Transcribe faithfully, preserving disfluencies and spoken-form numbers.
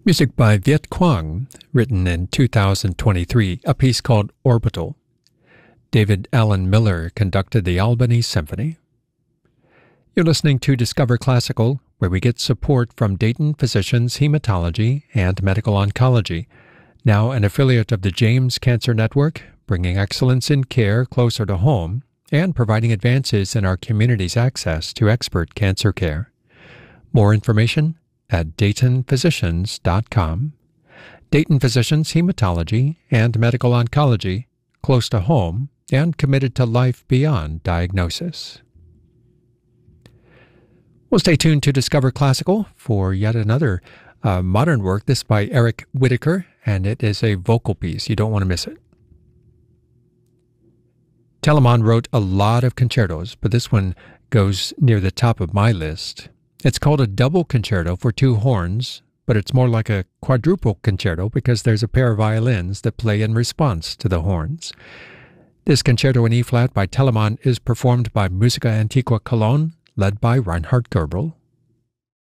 Music by Viet Quang, written in two thousand twenty-three, a piece called Orbital. David Allen Miller conducted the Albany Symphony. You're listening to Discover Classical, where we get support from Dayton Physicians Hematology and Medical Oncology, now an affiliate of the James Cancer Network, bringing excellence in care closer to home and providing advances in our community's access to expert cancer care. More information at dayton physicians dot com. Dayton Physicians Hematology and Medical Oncology, close to home and committed to life beyond diagnosis. Well, stay tuned to Discover Classical for yet another uh, modern work. This by Eric Whitacre, and it is a vocal piece. You don't want to miss it. Telemann wrote a lot of concertos, but this one goes near the top of my list. It's called a double concerto for two horns, but it's more like a quadruple concerto because there's a pair of violins that play in response to the horns. This concerto in E-flat by Telemann is performed by Musica Antiqua Cologne, led by Reinhard Goebel.